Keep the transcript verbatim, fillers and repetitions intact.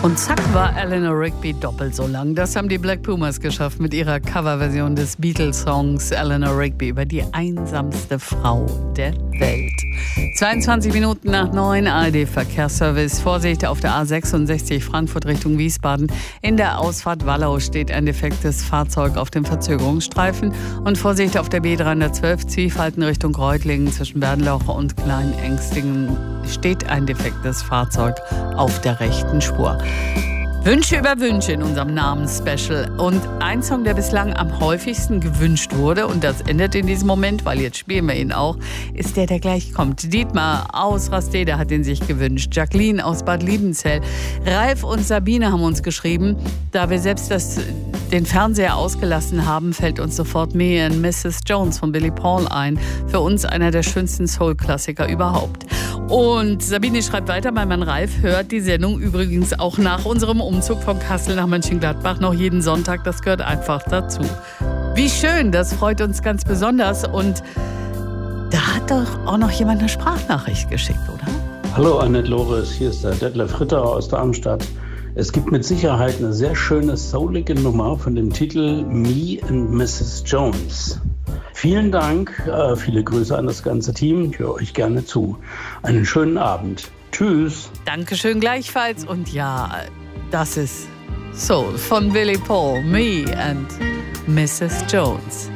Und zack war Eleanor Rigby doppelt so lang. Das haben die Black Pumas geschafft mit ihrer Coverversion des Beatles-Songs Eleanor Rigby über die einsamste Frau der Welt. zweiundzwanzig Minuten nach neun, A R D-Verkehrsservice. Vorsicht auf der A sechsundsechzig Frankfurt Richtung Wiesbaden. In der Ausfahrt Wallau steht ein defektes Fahrzeug auf dem Verzögerungsstreifen. Und Vorsicht auf der B dreihundertzwölf Zwiefalten Richtung Reutlingen zwischen Bernlauch und Kleinängstingen steht ein defektes Fahrzeug auf der rechten Spur. Wünsche über Wünsche in unserem Namensspecial. Und ein Song, der bislang am häufigsten gewünscht wurde, und das endet in diesem Moment, weil jetzt spielen wir ihn auch, ist der, der gleich kommt. Dietmar aus Rastede hat ihn sich gewünscht. Jacqueline aus Bad Liebenzell. Ralf und Sabine haben uns geschrieben, da wir selbst das, den Fernseher ausgelassen haben, fällt uns sofort Me and Missus Jones von Billy Paul ein. Für uns einer der schönsten Soul-Klassiker überhaupt. Und Sabine schreibt weiter, mein Mann Ralf hört die Sendung übrigens auch nach unserem Umzug von Kassel nach Mönchengladbach noch jeden Sonntag. Das gehört einfach dazu. Wie schön, das freut uns ganz besonders. Und da hat doch auch noch jemand eine Sprachnachricht geschickt, oder? Hallo Annette Loris, hier ist der Detlef Ritterer aus Darmstadt. Es gibt mit Sicherheit eine sehr schöne, soulige Nummer von dem Titel Me and Missus Jones. Vielen Dank, äh, viele Grüße an das ganze Team. Ich höre euch gerne zu. Einen schönen Abend. Tschüss. Dankeschön gleichfalls. Und ja, das ist Soul von Billy Paul. Me and Missus Jones.